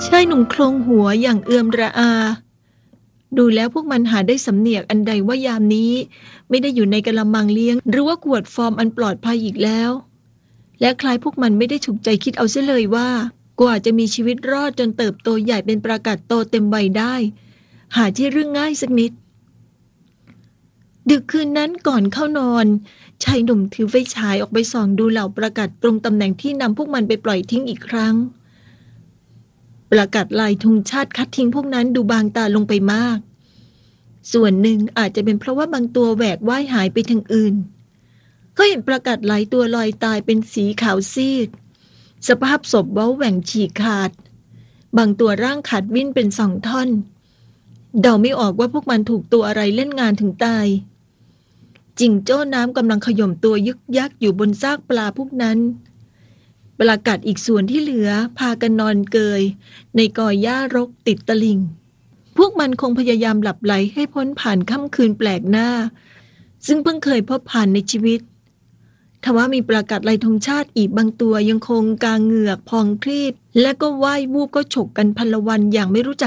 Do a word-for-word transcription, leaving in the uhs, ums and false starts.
ชายหนุ่มโครงหัวอย่างเอือมระอาดูแล้วพวกมันหาได้สำเนียกอันใดว่ายามนี้ไม่ได้อยู่ในกะละมังเลี้ยงหรือว่าขวดฟอร์มอันปลอดภัยอีกแล้วและคล้ายพวกมันไม่ได้ฉุกใจคิดเอาเสียเลยว่ากว่าจะมีชีวิตรอดจนเติบโตใหญ่เป็นประกาศโตเต็มวัยได้หาที่เรื่องง่ายสักนิดดึกคืนนั้นก่อนเข้านอนชายหนุ่มถือไฟฉายออกไปส่องดูเหล่าประกาศตรงตำแหน่งที่นำพวกมันไปปล่อยทิ้งอีกครั้งประกาศลายธงชาติคัดทิ้งพวกนั้นดูบางตาลงไปมากส่วนหนึ่งอาจจะเป็นเพราะว่าบางตัวแหวกว่ายหายไปทางอื่นก็เห็นประกาศหลายตัวลอยตายเป็นสีขาวซีดสภาพศพเว้าแหว่งฉีกขาดบางตัวร่างขาดวิ่นเป็นสองท่อนเดาไม่ออกว่าพวกมันถูกตัวอะไรเล่นงานถึงตายจิงโจ้น้ำกำลังขย่มตัวยึกยักอยู่บนซากปลาพวกนั้นปลากัดอีกส่วนที่เหลือพากันนอนเกยในกอหญ้ารกติดตลิ่งพวกมันคงพยายามหลับไหลให้พ้นผ่านค่ำคืนแปลกหน้าซึ่งเพิ่งเคยพบผ่านในชีวิตทว่ามีปลากัดลายธงชาติอีกบางตัวยังคงกางเหงือกพองครีบและก็ว่ายวูบก็ฉกกันพลวันอย่างไม่รู้จัก